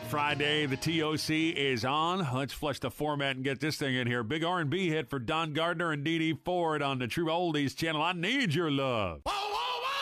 Friday, the TOC is on. Let's flush the format and get this thing in here. Big R&B hit for Don Gardner and Dee Dee Ford on the True Oldies channel. I Need Your Love.